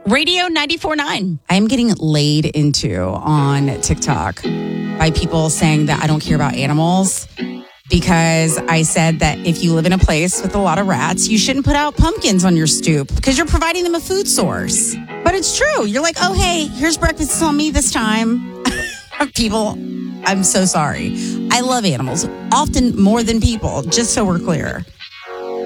Radio 94.9. I'm getting laid into on TikTok by people saying that I don't care about animals because I said that if you live in a place with a lot of rats, you shouldn't put out pumpkins on your stoop because you're providing them a food source. But it's true. You're like, oh, hey, here's breakfast on me this time. People, I'm so sorry. I love animals, often more than people, just so we're clear.